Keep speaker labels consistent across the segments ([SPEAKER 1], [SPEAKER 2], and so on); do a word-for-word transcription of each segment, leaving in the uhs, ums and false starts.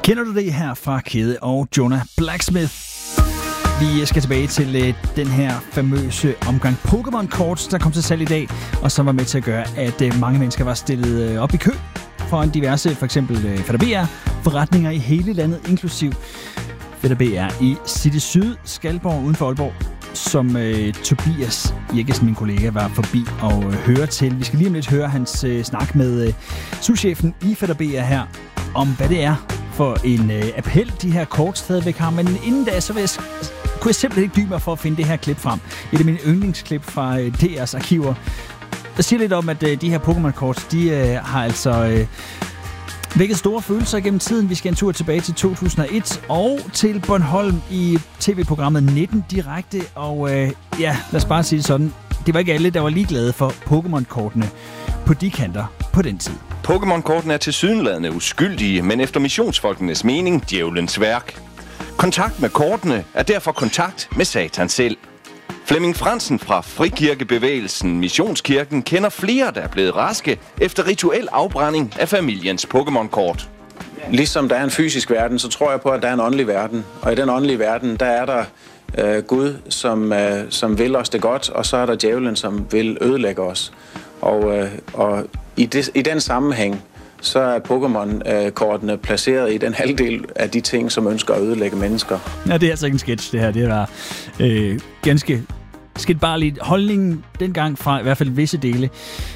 [SPEAKER 1] Kender du det her fra Kede og Jonah Blacksmith? Vi skal tilbage til øh, den her famøse omgang Pokémon-kort, der kom til salg i dag, og som var med til at gøre, at øh, mange mennesker var stillet øh, op i kø foran diverse, for eksempel øh, Fætter B R, forretninger i hele landet, inklusiv Fætter B R i City Syd, Skalborg uden for Aalborg, som øh, Tobias Jekkesen, min kollega, var forbi og øh, høre til. Vi skal lige om lidt høre hans øh, snak med øh, souschefen i Fætter B R her, om hvad det er for en øh, appel, de her kort stadigvæk har. Men inden da, så vil jeg, kunne jeg simpelthen ikke dybe mig for at finde det her klip frem. Et af mine yndlingsklip fra øh, D R's arkiver. Jeg siger lidt om, at øh, de her Pokémon-kort, de øh, har altså øh, vækket store følelser gennem tiden. Vi skal en tur tilbage til to tusind og et og til Bornholm i tv-programmet nitten direkte. Og øh, ja, lad os bare sige det sådan. Det var ikke alle, der var ligeglade for Pokémon-kortene på de kanter på den tid.
[SPEAKER 2] Pokémon-kortene er tilsyneladende uskyldige, men efter missionsfolkenes mening djævelens værk. Kontakt med kortene er derfor kontakt med Satan selv. Flemming Fransen fra Frikirkebevægelsen Missionskirken kender flere, der er blevet raske efter rituel afbrænding af familiens Pokémon-kort.
[SPEAKER 3] Ligesom der er en fysisk verden, så tror jeg på, at der er en åndelig verden. Og i den åndelige verden, der er der øh, Gud, som, øh, som vil os det godt, og så er der djævlen, som vil ødelægge os. Og, øh, og i, det, i den sammenhæng, så er Pokémon-kortene placeret i den halvdel af de ting, som ønsker at ødelægge mennesker.
[SPEAKER 1] Ja, det er altså ikke en sketch, det her. Det var øh, ganske skidtbarligt holdningen dengang fra i hvert fald visse dele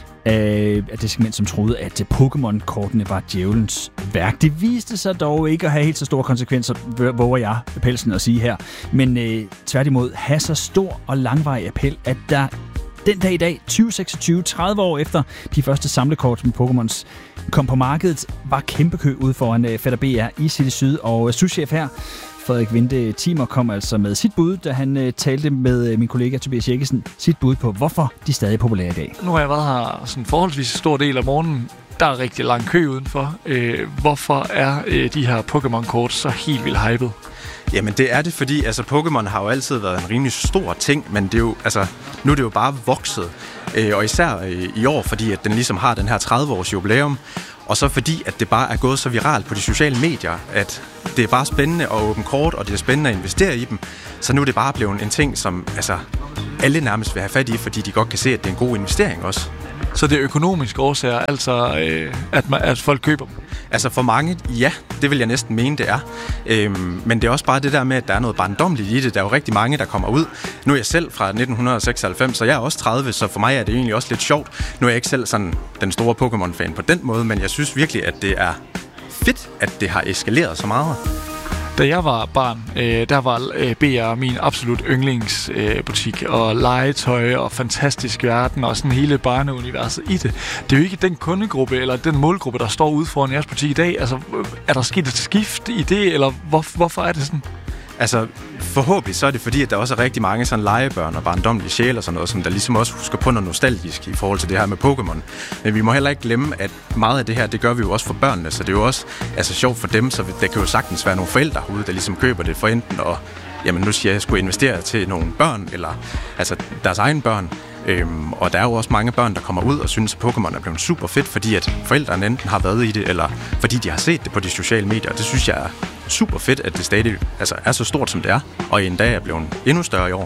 [SPEAKER 1] af, af det segment, som troede, at Pokémon-kortene var djævelens værk. Det viste sig dog ikke at have helt så store konsekvenser, våger jeg pelsen at sige her. Men øh, tværtimod have så stor og langvarig appel, at der den dag i dag, tyve seksogtyve, tredive år efter de første samlekort med Pokémons kom på markedet, var kæmpe kø ude foran uh, Fætter B R i City Syd. Og uh, souschef her, Frederik Vinde Timer, kom altså med sit bud, da han uh, talte med uh, min kollega Tobias Jekkesen, sit bud på, hvorfor de stadig er populære i dag.
[SPEAKER 4] Nu har jeg været her sådan forholdsvis stor del af morgenen. Der er rigtig lang kø udenfor. Øh, hvorfor er øh, de her Pokémon-kort så helt vildt hyped?
[SPEAKER 5] Jamen det er det, fordi altså, Pokémon har jo altid været en rimelig stor ting, men det er jo, altså, nu er det jo bare vokset. Øh, og især øh, i år, fordi at den ligesom har den her tredive års jubilæum, og så fordi, at det bare er gået så viralt på de sociale medier, at det er bare spændende at åbne kort, og det er spændende at investere i dem. Så nu er det bare blevet en ting, som altså, alle nærmest vil have fat i, fordi de godt kan se, at det er en god investering også.
[SPEAKER 4] Så det er økonomiske årsager, altså øh, at, man, at folk køber dem?
[SPEAKER 5] Altså for mange, ja, det vil jeg næsten mene, det er. Øhm, men det er også bare det der med, at der er noget barndommeligt i det. Der er jo rigtig mange, der kommer ud. Nu er jeg selv fra nitten seksoghalvfems, så jeg er også tredive, så for mig er det egentlig også lidt sjovt. Nu er jeg ikke selv sådan den store Pokémon-fan på den måde, men jeg synes virkelig, at det er fedt, at det har eskaleret så meget.
[SPEAKER 4] Da jeg var barn, øh, der var øh, B R min absolut yndlingsbutik, øh, og legetøj og fantastisk verden og sådan hele barneuniverset i det. Det er jo ikke den kundegruppe eller den målgruppe, der står ude foran jeres butik i dag. Altså, er der sket et skift i det, eller hvor, hvorfor er det sådan?
[SPEAKER 5] Altså, forhåbentlig så er det fordi, at der også er rigtig mange sådan legebørn og barndommelige sjæle og sådan noget, som der ligesom også husker på noget nostalgisk i forhold til det her med Pokémon. Men vi må heller ikke glemme, at meget af det her, det gør vi jo også for børnene, så det er jo også altså, sjovt for dem, så der kan jo sagtens være nogle forældre herude, der ligesom køber det for enten og, jamen nu siger jeg, at jeg skulle investere til nogle børn, eller altså deres egen børn. Øhm, og der er jo også mange børn, der kommer ud og synes, at Pokémon er blevet super fedt, fordi at forældrene enten har været i det, eller fordi de har set det på de sociale medier. Det synes jeg er super fedt, at det stadig altså, er så stort, som det er, og en dag er blevet endnu større i år.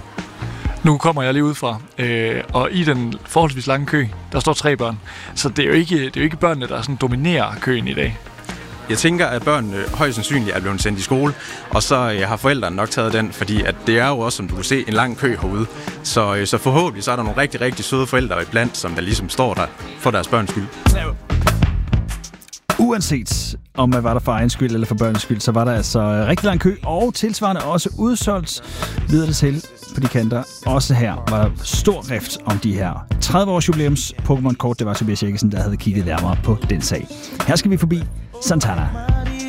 [SPEAKER 4] Nu kommer jeg lige ud fra, øh, og i den forholdsvis lange kø, der står tre børn. Så det er jo ikke, det er jo ikke børnene, der sådan dominerer køen i dag.
[SPEAKER 5] Jeg tænker, at børnene højst sandsynligt er blevet sendt i skole, og så jeg har forældrene nok taget den, fordi at det er jo også, som du kan se, en lang kø herude. Så, så forhåbentlig så er der nogle rigtig, rigtig søde forældre iblandt, som der ligesom står der for deres børns skyld.
[SPEAKER 1] Uanset om man var der for egen skyld eller for børnens skyld, så var der altså rigtig lang kø, og tilsvarende også udsolgt videre det til på de kanter. Også her var der stor rift om de her tredive års jubilæums Pokémon-kort. Det var Tobias Jekkesen, der havde kigget nærmere på den sag. Her skal vi forbi Santana.